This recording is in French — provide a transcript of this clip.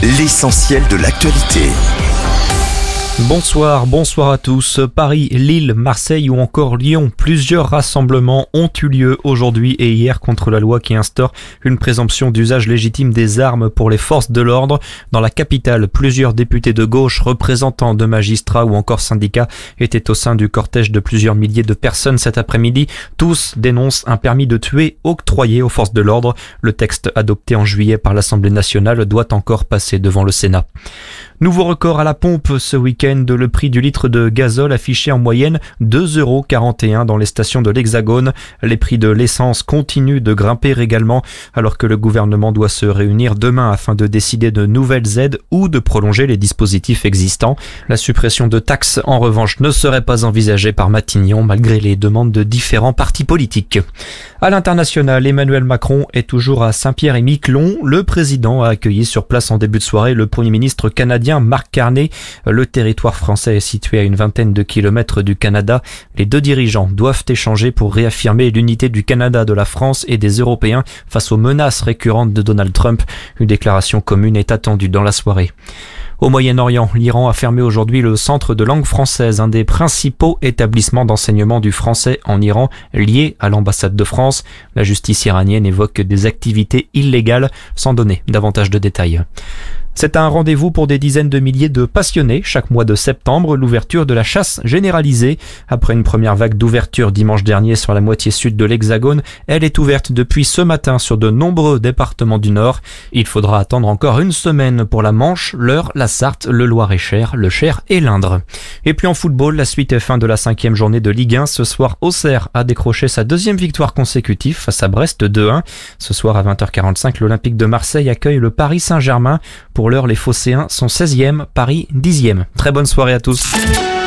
l'essentiel de l'actualité. Bonsoir à tous. Paris, Lille, Marseille ou encore Lyon, plusieurs rassemblements ont eu lieu aujourd'hui et hier contre la loi qui instaure une présomption d'usage légitime des armes pour les forces de l'ordre. Dans la capitale, plusieurs députés de gauche, représentants de magistrats ou encore syndicats étaient au sein du cortège de plusieurs milliers de personnes cet après-midi. Tous dénoncent un permis de tuer octroyé aux forces de l'ordre. Le texte adopté en juillet par l'Assemblée nationale doit encore passer devant le Sénat. Nouveau record à la pompe ce week-end, le prix du litre de gazole affiché en moyenne 2,41 € dans les stations de l'Hexagone. Les prix de l'essence continuent de grimper également alors que le gouvernement doit se réunir demain afin de décider de nouvelles aides ou de prolonger les dispositifs existants. La suppression de taxes en revanche ne serait pas envisagée par Matignon malgré les demandes de différents partis politiques. À l'international, Emmanuel Macron est toujours à Saint-Pierre-et-Miquelon. Le président a accueilli sur place en début de soirée le Premier ministre canadien Mark Carney. Le territoire français est situé à une vingtaine de kilomètres du Canada. Les deux dirigeants doivent échanger pour réaffirmer l'unité du Canada, de la France et des Européens face aux menaces récurrentes de Donald Trump. Une déclaration commune est attendue dans la soirée. Au Moyen-Orient, l'Iran a fermé aujourd'hui le centre de langue française, un des principaux établissements d'enseignement du français en Iran, lié à l'ambassade de France. La justice iranienne évoque des activités illégales sans donner davantage de détails. C'est un rendez-vous pour des dizaines de milliers de passionnés. Chaque mois de septembre, l'ouverture de la chasse généralisée. Après une première vague d'ouverture dimanche dernier sur la moitié sud de l'Hexagone, elle est ouverte depuis ce matin sur de nombreux départements du Nord. Il faudra attendre encore une semaine pour la Manche, l'Eure, la Sarthe, le Loir-et-Cher, le Cher et l'Indre. Et puis en football, la suite et fin de la 5e journée de Ligue 1. Ce soir, Auxerre a décroché sa deuxième victoire consécutive face à Brest 2-1. Ce soir à 20h45, l'Olympique de Marseille accueille le Paris Saint-Germain. Pour l'heure, les Phocéens sont 16e, Paris 10e. Très bonne soirée à tous.